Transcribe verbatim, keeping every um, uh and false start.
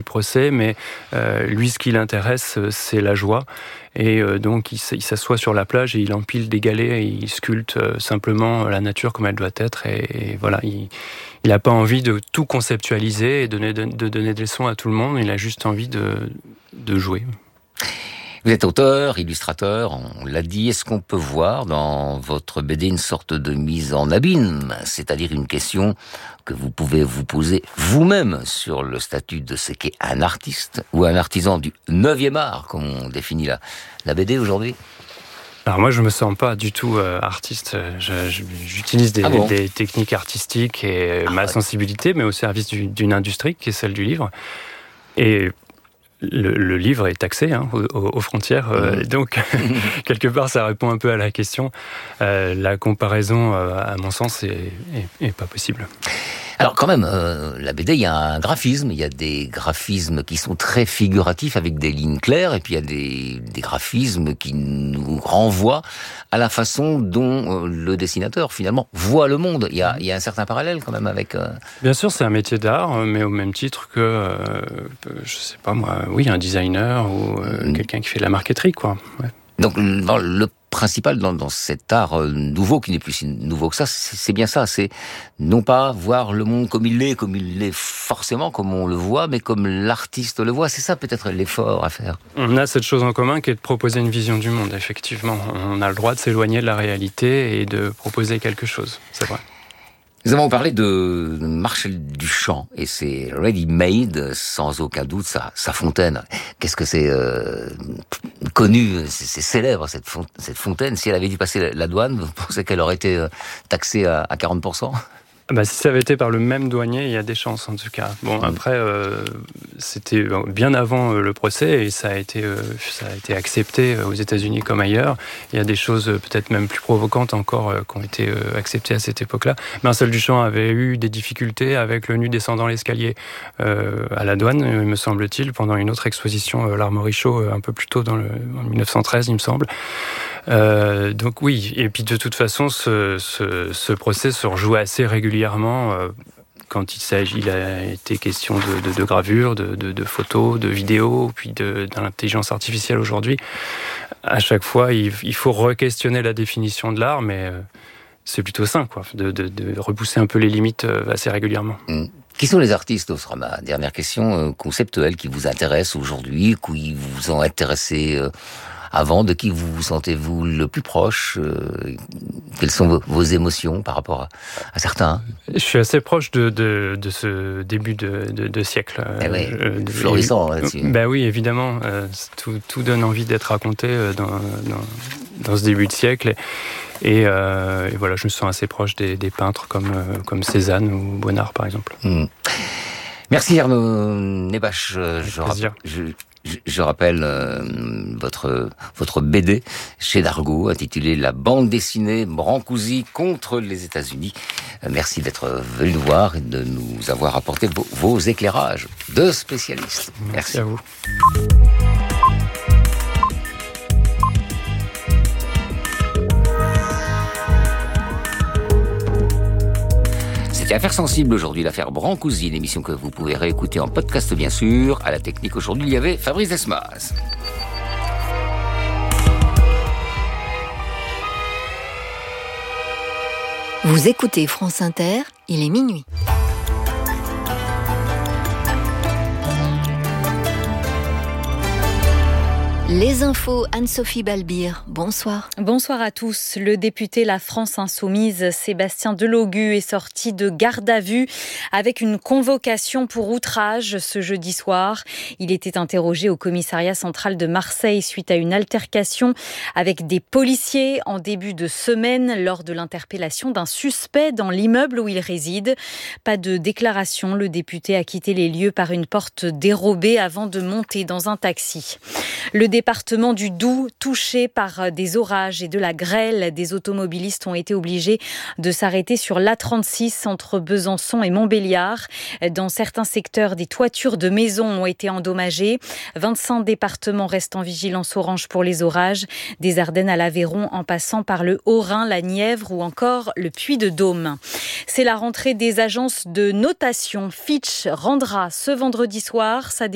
procès, mais euh, lui, ce qui l'intéresse, c'est la joie. Et euh, donc, il, il s'assoit sur la plage et il empile des galets et il sculpte euh, simplement la nature comme elle doit être. Et, et voilà, il n'a pas envie de tout conceptualiser et donner, de, de donner des leçons à tout le monde. Il a juste envie de, de jouer. Vous êtes auteur, illustrateur, on l'a dit. Est-ce qu'on peut voir dans votre B D une sorte de mise en abîme, c'est-à-dire une question que vous pouvez vous poser vous-même sur le statut de ce qu'est un artiste ou un artisan du neuvième art, comme on définit la, la B D aujourd'hui? Alors moi, je me sens pas du tout euh, artiste. Je, je, j'utilise des, ah bon des techniques artistiques et ah, ma ouais. sensibilité, mais au service du, d'une industrie qui est celle du livre. Et Le, le livre est taxé hein, aux, aux frontières, euh, mmh. donc quelque part ça répond un peu à la question. Euh, la comparaison, euh, à mon sens, est, est, est pas possible. Alors quand même, euh, la B D, il y a un graphisme, il y a des graphismes qui sont très figuratifs avec des lignes claires, et puis il y a des, des graphismes qui nous renvoient à la façon dont euh, le dessinateur finalement voit le monde. Il y a, il y a un certain parallèle quand même avec... Euh... Bien sûr, c'est un métier d'art, mais au même titre que, euh, je sais pas moi, oui, un designer ou euh, mmh. quelqu'un qui fait de la marqueterie, quoi. Ouais. Donc dans le principal dans, dans cet art nouveau, qui n'est plus si nouveau que ça, c'est, c'est bien ça, c'est non pas voir le monde comme il est, comme il est forcément, comme on le voit, mais comme l'artiste le voit. C'est ça peut-être l'effort à faire. On a cette chose en commun qui est de proposer une vision du monde, effectivement. On a le droit de s'éloigner de la réalité et de proposer quelque chose, c'est vrai. Nous avons parlé de Marcel Duchamp et c'est ready-made, sans aucun doute, sa, sa fontaine. Qu'est-ce que c'est euh, connu, c'est, c'est célèbre cette, font, cette fontaine. Si elle avait dû passer la, la douane, vous pensez qu'elle aurait été taxée à, à quarante pour cent? Bah, si ça avait été par le même douanier, il y a des chances en tout cas. Bon, après, euh, c'était bien avant euh, le procès et ça a été, euh, ça a été accepté aux États-Unis comme ailleurs. Il y a des choses euh, peut-être même plus provocantes encore euh, qui ont été euh, acceptées à cette époque-là. Marcel Duchamp avait eu des difficultés avec le nu descendant l'escalier euh, à la douane, me semble-t-il, pendant une autre exposition, euh, l'Armory Show, euh, un peu plus tôt dans le, en dix-neuf cent treize, il me semble. Euh, donc oui, et puis de toute façon, ce, ce, ce procès se rejoue assez régulièrement euh, quand il s'agit, il a été question de, de, de gravure, de, de, de photos, de vidéos, puis de, d'intelligence artificielle aujourd'hui. À chaque fois, il, il faut re-questionner la définition de l'art, mais euh, c'est plutôt sain, quoi, de, de, de repousser un peu les limites euh, assez régulièrement. Mmh. Qui sont les artistes, ce sera ma dernière question, euh, conceptuelle, qui vous intéressent aujourd'hui, qui vous ont intéressé euh, avant, de qui vous sentez-vous le plus proche? euh, Quelles sont vos, vos émotions par rapport à, à certains? Je suis assez proche de, de, de ce début de, de, de siècle. Eh oui, euh, florissant là-dessus. Ben oui, évidemment. Euh, tout, tout donne envie d'être raconté dans, dans, dans ce début de siècle. Et, euh, et voilà, je me sens assez proche des, des peintres comme, euh, comme Cézanne ou Bonnard, par exemple. Mmh. Merci Arnaud Nebache. Je, plaisir. je, je, je rappelle euh, votre votre B D chez Dargaud, intitulée La bande dessinée Brancusi contre les États-Unis. Euh, merci d'être venu nous voir et de nous avoir apporté vos, vos éclairages de spécialistes. Merci, merci à vous. C'était Affaires sensibles aujourd'hui, l'affaire Brancusi, une émission que vous pouvez réécouter en podcast bien sûr. À la technique aujourd'hui, il y avait Fabrice Desmas. Vous écoutez France Inter, il est minuit. Les infos, Anne-Sophie Balbir, bonsoir. Bonsoir à tous. Le député La France Insoumise, Sébastien Delogu, est sorti de garde à vue avec une convocation pour outrage ce jeudi soir. Il était interrogé au commissariat central de Marseille suite à une altercation avec des policiers en début de semaine lors de l'interpellation d'un suspect dans l'immeuble où il réside. Pas de déclaration, le député a quitté les lieux par une porte dérobée avant de monter dans un taxi. Le département du Doubs, touché par des orages et de la grêle, des automobilistes ont été obligés de s'arrêter sur l'A trente-six entre Besançon et Montbéliard. Dans certains secteurs, des toitures de maisons ont été endommagées. vingt-cinq départements restent en vigilance orange pour les orages, des Ardennes à l'Aveyron en passant par le Haut-Rhin, la Nièvre ou encore le Puy-de-Dôme. C'est la rentrée des agences de notation. Fitch rendra ce vendredi soir sa